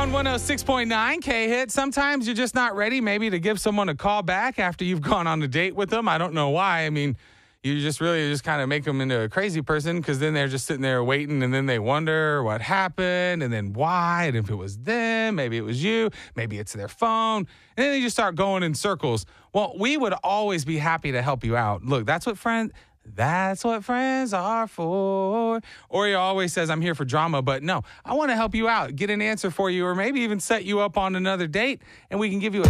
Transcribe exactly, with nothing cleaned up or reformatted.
on one oh six point nine K-Hit. Sometimes you're just not ready maybe to give someone a call back after you've gone on a date with them. I don't know why. I mean, you just really just kind of make them into a crazy person because then they're just sitting there waiting and then they wonder what happened and then why. And if it was them, maybe it was you, maybe it's their phone. And then they just start going in circles. Well, we would always be happy to help you out. Look, that's what friends... That's what friends are for. Ori always says, I'm here for drama, but no, I want to help you out, get an answer for you, or maybe even set you up on another date, and we can give you a